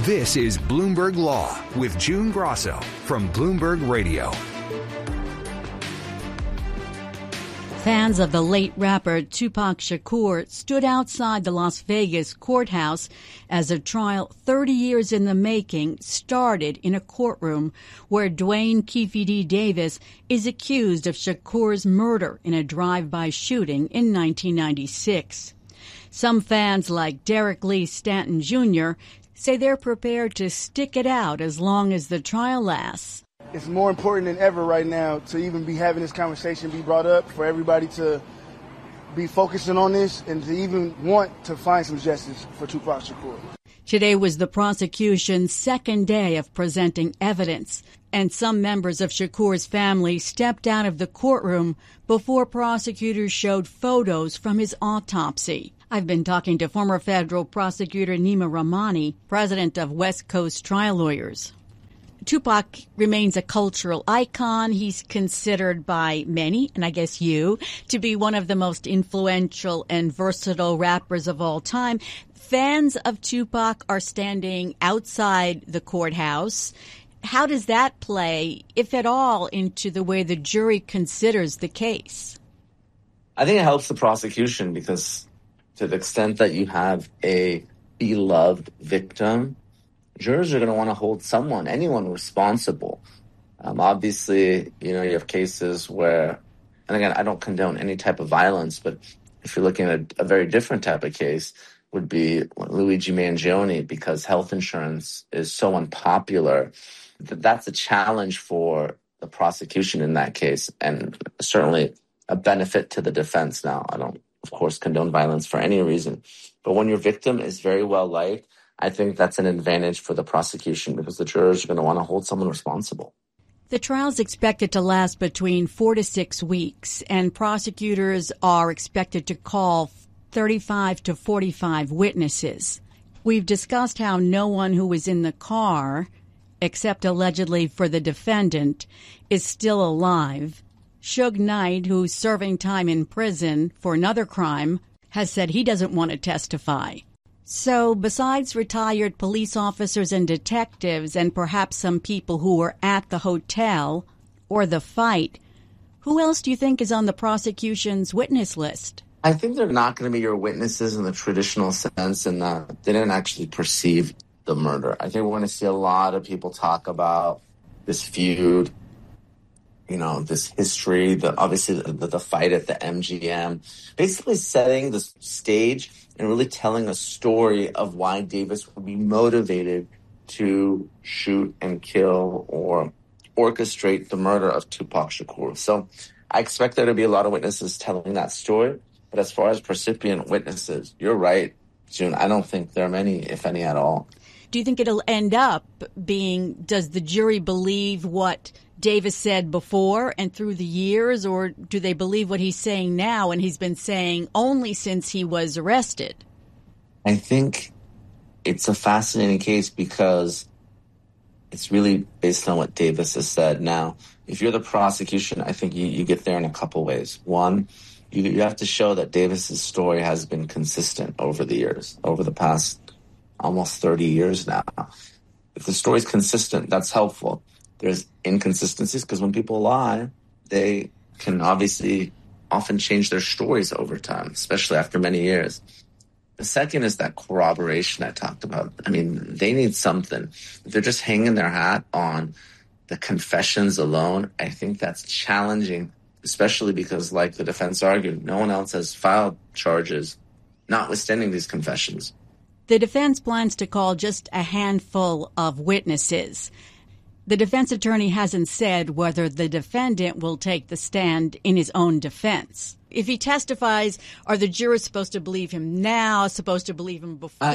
This is Bloomberg Law with June Grosso from Bloomberg Radio. Fans of the late rapper Tupac Shakur stood outside the Las Vegas courthouse as a trial 30 years in the making started in a courtroom where Dwayne Keefe D. Davis is accused of Shakur's murder in a drive-by shooting in 1996. Some fans like Derek Lee Stanton Jr. say they're prepared to stick it out as long as the trial lasts. It's more important than ever right now to even be having this conversation be brought up, for everybody to be focusing on this and to even want to find some justice for Tupac Shakur. Today was the prosecution's second day of presenting evidence, and some members of Shakur's family stepped out of the courtroom before prosecutors showed photos from his autopsy. I've been talking to former federal prosecutor Nima Rahmani, president of West Coast Trial Lawyers. Tupac remains a cultural icon. He's considered by many, and I guess you, to be one of the most influential and versatile rappers of all time. Fans of Tupac are standing outside the courthouse. How does that play, if at all, into the way the jury considers the case? I think it helps the prosecution because to the extent that you have a beloved victim, jurors are going to want to hold anyone responsible. Obviously, you have cases where, and again, I don't condone any type of violence, but if you're looking at a very different type of case, would be Luigi Mangione, because health insurance is so unpopular. That's a challenge for the prosecution in that case, and certainly a benefit to the defense. Now, I don't, of course, condone violence for any reason, but when your victim is very well liked, I think that's an advantage for the prosecution because the jurors are going to want to hold someone responsible. The trial's expected to last between 4 to 6 weeks, and prosecutors are expected to call 35 to 45 witnesses. We've discussed how no one who was in the car, except allegedly for the defendant, is still alive. Suge Knight, who's serving time in prison for another crime, has said he doesn't want to testify. So besides retired police officers and detectives and perhaps some people who were at the hotel or the fight, who else do you think is on the prosecution's witness list? I think they're not going to be your witnesses in the traditional sense in that they didn't actually perceive the murder. I think we're going to see a lot of people talk about this feud, this history, obviously the fight at the MGM, basically setting the stage and really telling a story of why Davis would be motivated to shoot and kill or orchestrate the murder of Tupac Shakur. So I expect there to be a lot of witnesses telling that story. But as far as recipient witnesses, you're right, June. I don't think there are many, if any, at all. Do you think it'll end up being, does the jury believe what Davis said before and through the years, or do they believe what he's saying now and he's been saying only since he was arrested? I think it's a fascinating case because it's really based on what Davis has said. Now, if you're the prosecution, I think you get there in a couple ways. One, you have to show that Davis's story has been consistent over the years, over the past almost 30 years now. If the story's consistent, that's helpful. There's inconsistencies because when people lie, they can obviously often change their stories over time, especially after many years. The second is that corroboration I talked about. I mean, they need something. If they're just hanging their hat on the confessions alone, I think that's challenging, especially because, like the defense argued, no one else has filed charges notwithstanding these confessions. The defense plans to call just a handful of witnesses. The defense attorney hasn't said whether the defendant will take the stand in his own defense. If he testifies, are the jurors supposed to believe him now, supposed to believe him before?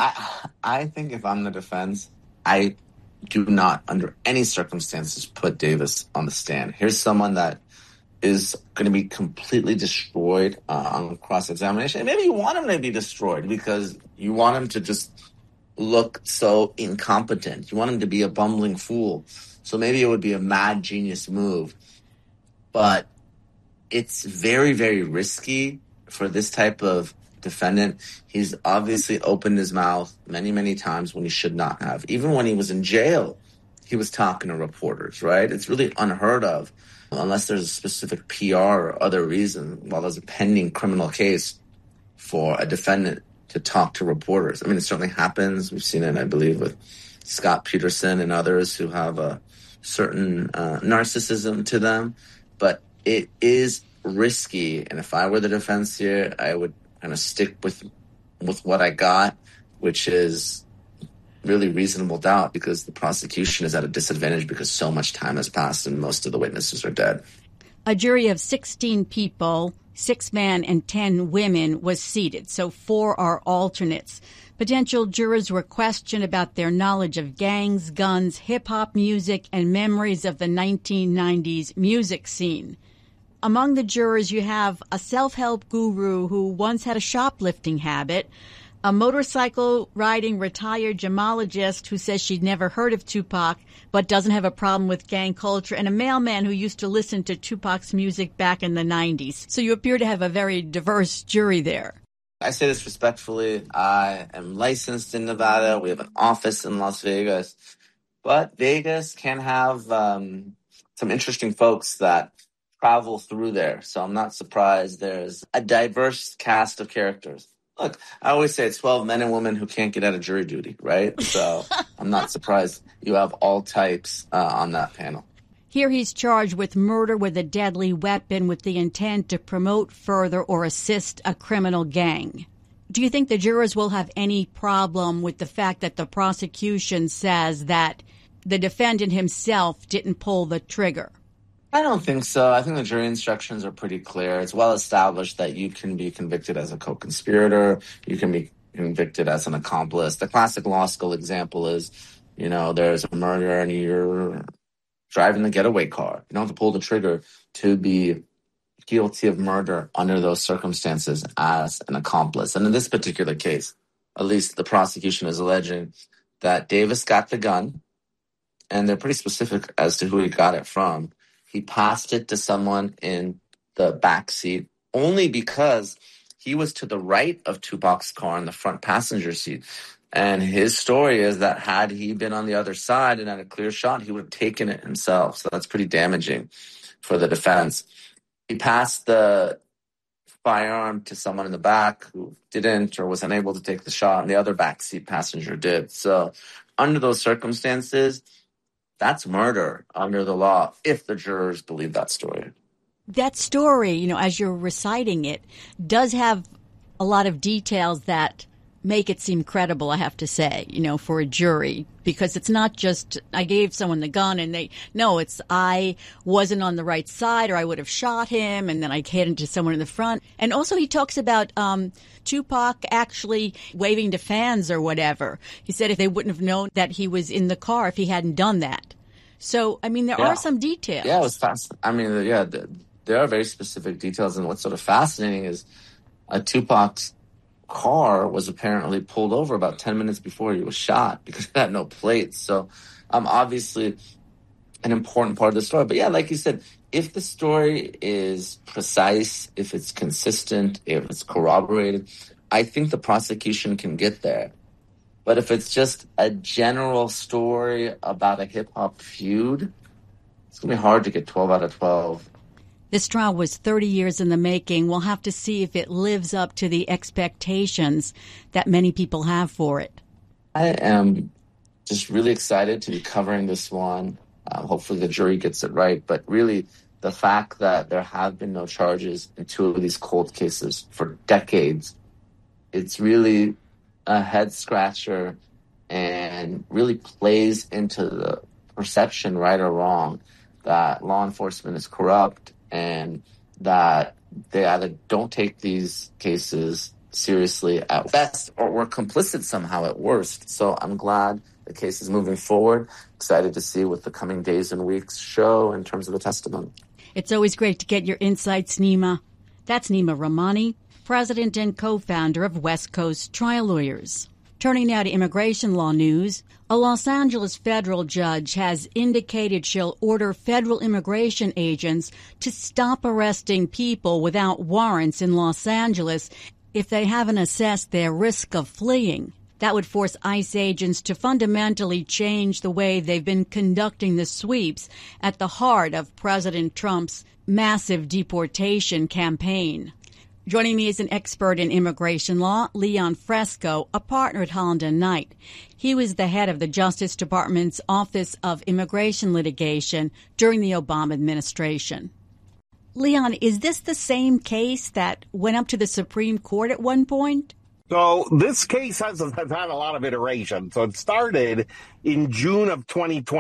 I think if I'm the defense, I do not, under any circumstances, put Davis on the stand. Here's someone that is going to be completely destroyed on cross-examination. And maybe you want him to be destroyed because you want him to just look so incompetent. You want him to be a bumbling fool. So maybe it would be a mad genius move. But it's very, very risky for this type of defendant. He's obviously opened his mouth many, many times when he should not have. Even when he was in jail, he was talking to reporters, right? It's really unheard of, unless there's a specific PR or other reason, while there's a pending criminal case, for a defendant to talk to reporters. I mean, it certainly happens. We've seen it, I believe, with Scott Peterson and others who have a certain narcissism to them. But it is risky. And if I were the defense here, I would kind of stick with what I got, which is really reasonable doubt, because the prosecution is at a disadvantage because so much time has passed and most of the witnesses are dead. A jury of 16 people, 6 men and 10 women, was seated, so 4 are alternates. Potential jurors were questioned about their knowledge of gangs, guns, hip-hop music, and memories of the 1990s music scene. Among the jurors, you have a self-help guru who once had a shoplifting habit, a motorcycle-riding retired gemologist who says she'd never heard of Tupac but doesn't have a problem with gang culture, and a mailman who used to listen to Tupac's music back in the 90s. So you appear to have a very diverse jury there. I say this respectfully. I am licensed in Nevada. We have an office in Las Vegas. But Vegas can have some interesting folks that travel through there. So I'm not surprised there's a diverse cast of characters. Look, I always say it's 12 men and women who can't get out of jury duty, right? So I'm not surprised you have all types on that panel. Here he's charged with murder with a deadly weapon with the intent to promote, further, or assist a criminal gang. Do you think the jurors will have any problem with the fact that the prosecution says that the defendant himself didn't pull the trigger? I don't think so. I think the jury instructions are pretty clear. It's well established that you can be convicted as a co-conspirator. You can be convicted as an accomplice. The classic law school example is, there's a murder and you're driving the getaway car. You don't have to pull the trigger to be guilty of murder under those circumstances as an accomplice. And in this particular case, at least the prosecution is alleging that Davis got the gun, and they're pretty specific as to who he got it from. He passed it to someone in the back seat only because he was to the right of Tupac's car in the front passenger seat. And his story is that had he been on the other side and had a clear shot, he would have taken it himself. So that's pretty damaging for the defense. He passed the firearm to someone in the back who didn't or was unable to take the shot, and the other backseat passenger did. So under those circumstances, that's murder under the law, if the jurors believe that story. That story, as you're reciting it, does have a lot of details that make it seem credible, I have to say, for a jury, because it's not just I gave someone the gun and it's I wasn't on the right side or I would have shot him and then I hit into someone in the front. And also he talks about Tupac actually waving to fans or whatever. He said if they wouldn't have known that he was in the car if he hadn't done that. So, there are some details. Yeah, it was fast. There are very specific details, and what's sort of fascinating is Tupac's car was apparently pulled over about 10 minutes before he was shot because it had no plates. So obviously an important part of the story. But yeah, like you said, if the story is precise, if it's consistent, if it's corroborated, I think the prosecution can get there. But if it's just a general story about a hip-hop feud, it's going to be hard to get 12 out of 12. This trial was 30 years in the making. We'll have to see if it lives up to the expectations that many people have for it. I am just really excited to be covering this one. Hopefully the jury gets it right. But really, the fact that there have been no charges in 2 of these cold cases for decades, it's really a head-scratcher and really plays into the perception, right or wrong, that law enforcement is corrupt and that they either don't take these cases seriously at best or were complicit somehow at worst. So I'm glad the case is moving forward. Excited to see what the coming days and weeks show in terms of the testimony. It's always great to get your insights, Nima. That's Nima Rahmani, president and co-founder of West Coast Trial Lawyers. Turning now to immigration law news, a Los Angeles federal judge has indicated she'll order federal immigration agents to stop arresting people without warrants in Los Angeles if they haven't assessed their risk of fleeing. That would force ICE agents to fundamentally change the way they've been conducting the sweeps at the heart of President Trump's massive deportation campaign. Joining me is an expert in immigration law, Leon Fresco, a partner at Holland & Knight. He was the head of the Justice Department's Office of Immigration Litigation during the Obama administration. Leon, is this the same case that went up to the Supreme Court at one point? So this case has had a lot of iteration. So it started in June of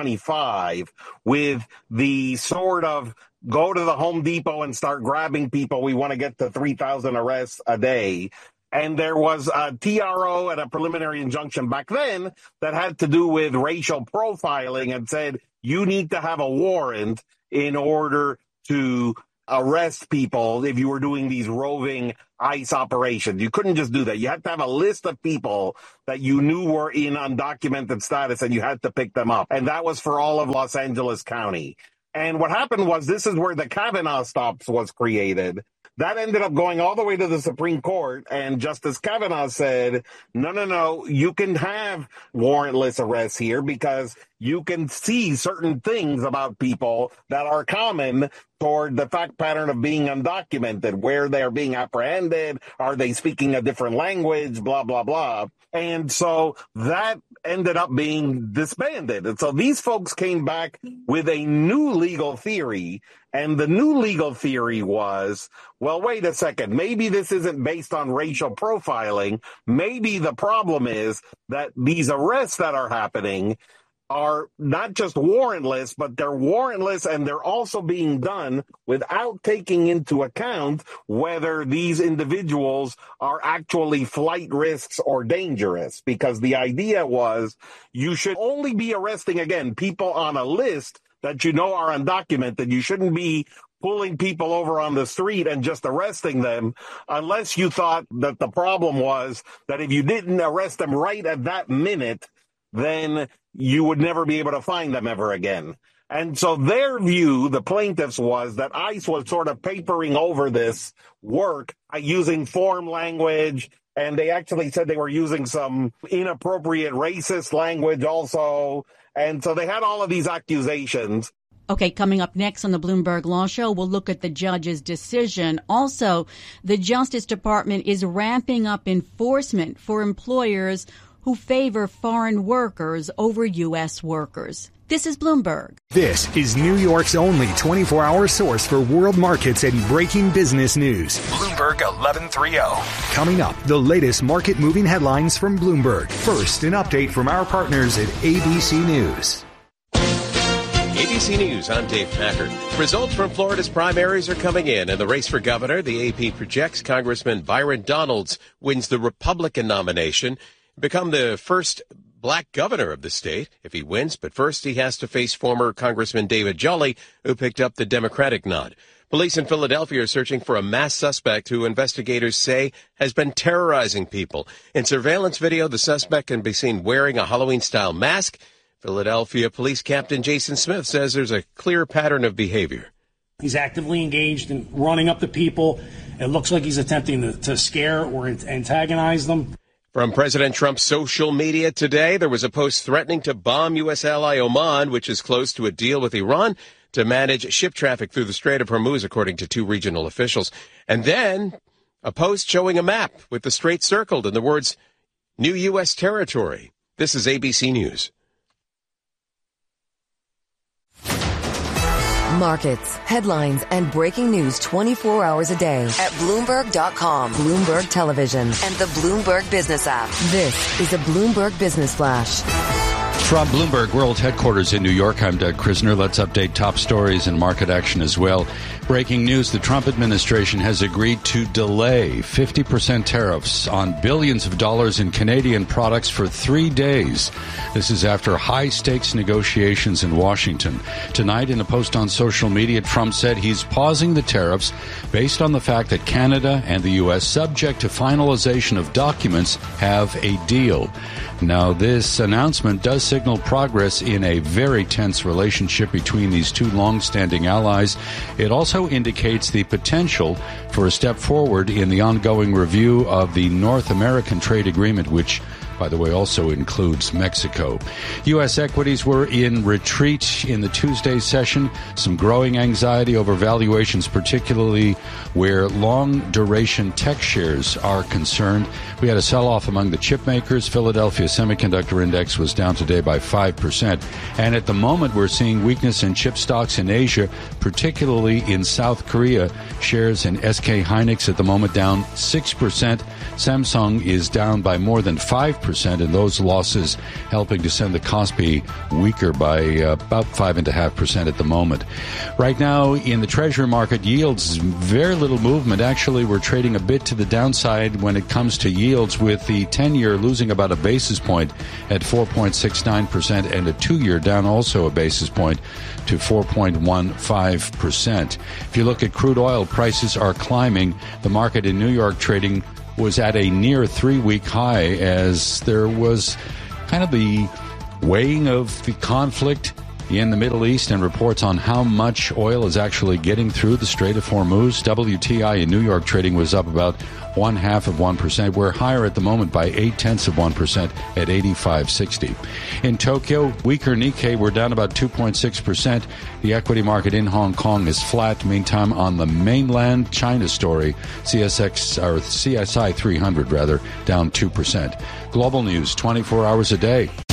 2025 with the sort of go to the Home Depot and start grabbing people. We want to get to 3,000 arrests a day. And there was a TRO and a preliminary injunction back then that had to do with racial profiling and said you need to have a warrant in order to arrest people if you were doing these roving ICE operations. You couldn't just do that. You had to have a list of people that you knew were in undocumented status and you had to pick them up. And that was for all of Los Angeles County. And what happened was this is where the Kavanaugh stops was created. That ended up going all the way to the Supreme Court, and Justice Kavanaugh said, no, you can have warrantless arrests here because you can see certain things about people that are common toward the fact pattern of being undocumented, where they are being apprehended, are they speaking a different language, blah, blah, blah. And so that ended up being disbanded. And so these folks came back with a new legal theory. And the new legal theory was, well, wait a second, maybe this isn't based on racial profiling. Maybe the problem is that these arrests that are happening are not just warrantless, but they're warrantless and they're also being done without taking into account whether these individuals are actually flight risks or dangerous. Because the idea was you should only be arresting, again, people on a list that you know are undocumented. You shouldn't be pulling people over on the street and just arresting them unless you thought that the problem was that if you didn't arrest them right at that minute, then you would never be able to find them ever again. And so their view, the plaintiffs, was that ICE was sort of papering over this work using form language, and they actually said they were using some inappropriate racist language also. And so they had all of these accusations. Okay, coming up next on the Bloomberg Law Show, we'll look at the judge's decision. Also, the Justice Department is ramping up enforcement for employers who favor foreign workers over U.S. workers. This is Bloomberg. This is New York's only 24-hour source for world markets and breaking business news. Bloomberg 1130. Coming up, the latest market-moving headlines from Bloomberg. First, an update from our partners at ABC News. ABC News, I'm Dave Packard. Results from Florida's primaries are coming in. In the race for governor, the AP projects Congressman Byron Donalds wins the Republican nomination, become the first black governor of the state if he wins. But first, he has to face former Congressman David Jolly, who picked up the Democratic nod. Police in Philadelphia are searching for a masked suspect who investigators say has been terrorizing people. In surveillance video, the suspect can be seen wearing a Halloween-style mask. Philadelphia Police Captain Jason Smith says there's a clear pattern of behavior. He's actively engaged in running up to people. It looks like he's attempting to scare or antagonize them. From President Trump's social media today, there was a post threatening to bomb U.S. ally Oman, which is close to a deal with Iran to manage ship traffic through the Strait of Hormuz, according to two regional officials. And then a post showing a map with the strait circled and the words, new U.S. territory. This is ABC News. Markets, headlines, and breaking news 24 hours a day at Bloomberg.com, Bloomberg Television, and the Bloomberg Business app. This is a Bloomberg Business Flash. From Bloomberg World Headquarters in New York, I'm Doug Krisner. Let's update top stories and market action as well. Breaking news, the Trump administration has agreed to delay 50% tariffs on billions of dollars in Canadian products for 3 days. This is after high-stakes negotiations in Washington. Tonight, in a post on social media, Trump said he's pausing the tariffs based on the fact that Canada and the U.S., subject to finalization of documents, have a deal. Now, this announcement does signal progress in a very tense relationship between these two long-standing allies. It also also indicates the potential for a step forward in the ongoing review of the North American Trade Agreement, which, by the way, also includes Mexico. U.S. equities were in retreat in the Tuesday session. Some growing anxiety over valuations, particularly where long-duration tech shares are concerned. We had a sell-off among the chip makers. Philadelphia Semiconductor Index was down today by 5%. And at the moment, we're seeing weakness in chip stocks in Asia, particularly in South Korea. Shares in SK Hynix at the moment down 6%. Samsung is down by more than 5%. And those losses helping to send the Kospi weaker by about 5.5% at the moment. Right now, in the Treasury market, yields, very little movement. Actually, we're trading a bit to the downside when it comes to yields, with the 10-year losing about a basis point at 4.69%, and a 2-year down also a basis point to 4.15%. If you look at crude oil, prices are climbing. The market in New York trading was at a near 3-week high as there was kind of the weighing of the conflict in the Middle East and reports on how much oil is actually getting through the Strait of Hormuz. WTI in New York trading was up about 0.5%. We're higher at the moment by 0.8% at 85.60. In Tokyo, weaker Nikkei, we're down about 2.6%. The equity market in Hong Kong is flat. Meantime, on the mainland, China story, CSI 300 down 2%. Global news 24 hours a day.